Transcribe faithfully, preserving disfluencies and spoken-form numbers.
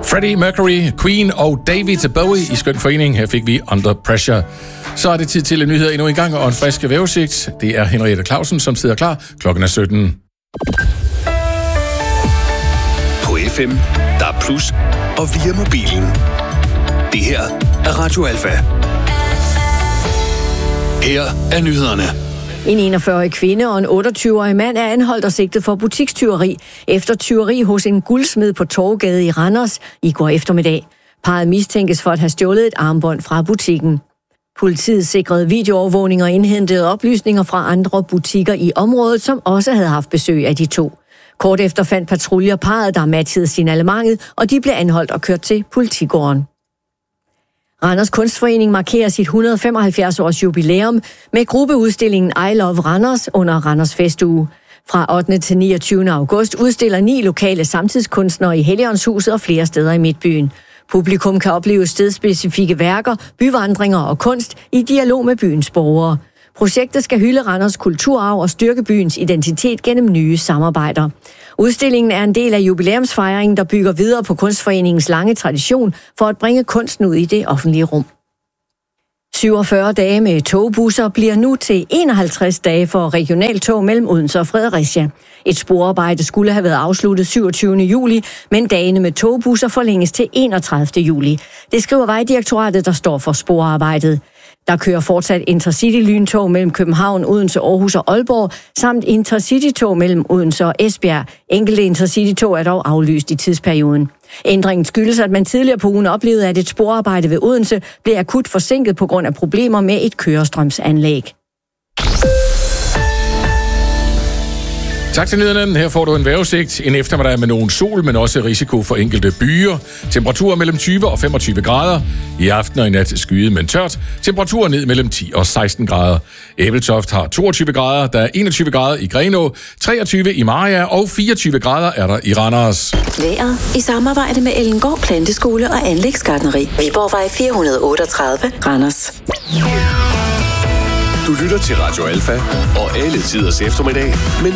Freddie Mercury, Queen og David Bowie i skøn forening. Her fik vi Under Pressure. Så er det tid til en nyhed endnu en gang og en frisk vejrudsigt. Det er Henriette Clausen, som sidder klar. Klokken er sytten. På F M, der er plus, og via mobilen. Det her er Radio Alfa. Her er nyhederne. En enogfyrre-årig kvinde og en otteogtyve-årig mand er anholdt og sigtet for butikstyveri efter tyveri hos en guldsmed på Torvegade i Randers i går eftermiddag. Parret mistænkes for at have stjålet et armbånd fra butikken. Politiet sikrede videoovervågning og indhentede oplysninger fra andre butikker i området, som også havde haft besøg af de to. Kort efter fandt patruljer parret, der matchede signalementet, og de blev anholdt og kørt til politigården. Randers Kunstforening markerer sit et hundrede og femoghalvfjerds års jubilæum med gruppeudstillingen I Love Randers under Randers Festuge. Fra ottende til niogtyvende august udstiller ni lokale samtidskunstnere i Helligåndshuset og flere steder i Midtbyen. Publikum kan opleve stedspecifikke værker, byvandringer og kunst i dialog med byens borgere. Projektet skal hylde Randers kulturarv og styrke byens identitet gennem nye samarbejder. Udstillingen er en del af jubilæumsfejringen, der bygger videre på Kunstforeningens lange tradition for at bringe kunsten ud i det offentlige rum. syvogfyrre dage med togbusser bliver nu til enoghalvtreds dage for regionaltog mellem Odense og Fredericia. Et sporarbejde skulle have været afsluttet syvogtyvende juli, men dagene med togbusser forlænges til enogtredivte juli. Det skriver Vejdirektoratet, der står for sporarbejdet. Der kører fortsat Intercity-lyntog mellem København, Odense, Aarhus og Aalborg, samt Intercity-tog mellem Odense og Esbjerg. Enkelte Intercity-tog er dog aflyst i tidsperioden. Ændringen skyldes, at man tidligere på ugen oplevede, at et sporarbejde ved Odense blev akut forsinket på grund af problemer med et kørestrømsanlæg. Tak til nyhederne. Her får du en vejrudsigt. En eftermiddag med nogen sol, men også risiko for enkelte byer. Temperaturer mellem tyve og femogtyve grader. I aften og i nat skyet, men tørt. Temperaturer ned mellem ti og seksten grader. Ebeltoft har toogtyve grader. Der er enogtyve grader i Grenaa, treogtyve i Mariager og fireogtyve grader er der i Randers. Vejret i samarbejde med Ellengård Planteskole og Anlægsgartneri. Viborgvej fire hundrede og otteogtredive, Randers. Du lytter til Radio Alfa og alle tiders eftermiddag med